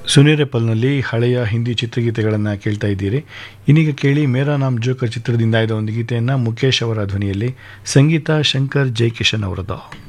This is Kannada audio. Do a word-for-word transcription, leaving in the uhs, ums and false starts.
ಸುನೇರೆಪಲ್ನಲ್ಲಿ ಹಳೆಯ ಹಿಂದಿ ಚಿತ್ರಗೀತೆಗಳನ್ನು ಕೇಳ್ತಾ ಇದ್ದೀರಿ. ಇನ್ನೀಗ ಕೇಳಿ ಮೇರಾ ನಾಮ್ ಜೋಕರ್ ಚಿತ್ರದಿಂದ ಇದ್ದ ಒಂದು ಗೀತೆಯನ್ನು ಮುಖೇಶ್ ಅವರ ಧ್ವನಿಯಲ್ಲಿ, ಸಂಗೀತ ಶಂಕರ್ ಜೈಕಿಶನ್ ಅವರದ್ದು.